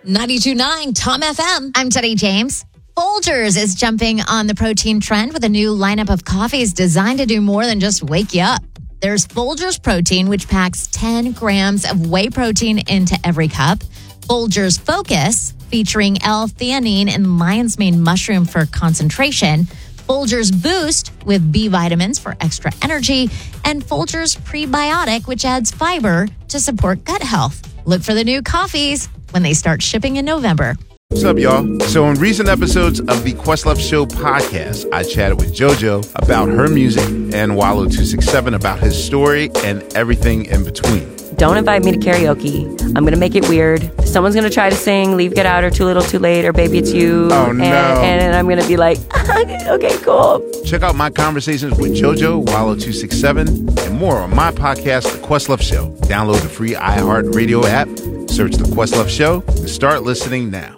92.9 Tom FM. I'm Teddy James. Folgers is jumping on the protein trend with a new lineup of coffees designed to do more than just wake you up. There's Folgers Protein, which packs 10 grams of whey protein into every cup. Folgers Focus, featuring L-theanine and lion's mane mushroom for concentration. Folgers Boost with B vitamins for extra energy. And Folgers Prebiotic, which adds fiber to support gut health. Look for the new coffees when they start shipping in November. What's up, y'all? So in recent episodes of the Questlove Show podcast, I chatted with JoJo about her music and Wallo267 about his story and everything in between. Don't invite me to karaoke. I'm going to make it weird. Someone's going to try to sing Leave, Get Out, or Too Little, Too Late, or Baby It's You. Oh, no. And I'm going to be like, okay, cool. Check out my conversations with JoJo, Wallo267, and more on my podcast, The Questlove Show. Download the free iHeartRadio app, search The Questlove Show, and start listening now.